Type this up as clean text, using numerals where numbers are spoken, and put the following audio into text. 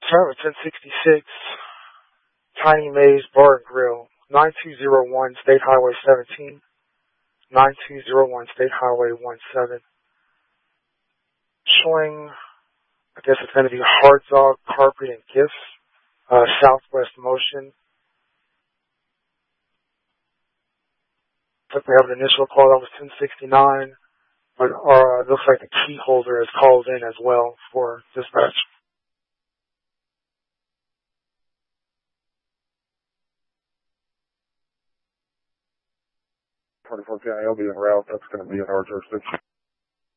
Server 1066, Tiny Maze Bar and Grill, 9201 State Highway 17, 9201 State Highway 17. Showing, I guess it's going to be Hard Dog Carpet and Gifts, Southwest Motion. Looks like we have an initial call that was 1069, but it looks like the key holder is called in as well for dispatch. 24 PIL be en route. That's going to be in our jurisdiction.